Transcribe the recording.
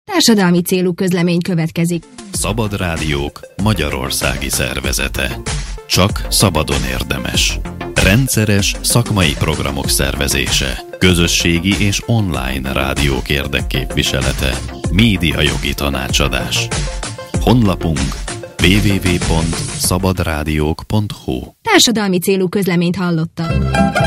Társadalmi célú közlemény következik. Szabad Rádiók Magyarországi Szervezete. Csak szabadon érdemes. Rendszeres szakmai programok szervezése. Közösségi és online rádiók érdekképviselete. Médiajogi tanácsadás. Honlapunk www.szabadrádiók.hu. Társadalmi célú közleményt hallottak.